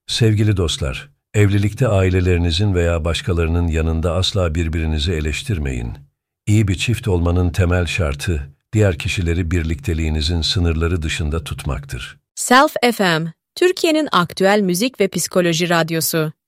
Sevgili dostlar, evlilikte ailelerinizin veya başkalarının yanında asla birbirinizi eleştirmeyin. İyi bir çift olmanın temel şartı, diğer kişileri birlikteliğinizin sınırları dışında tutmaktır. Self FM, Türkiye'nin aktüel müzik ve psikoloji radyosu.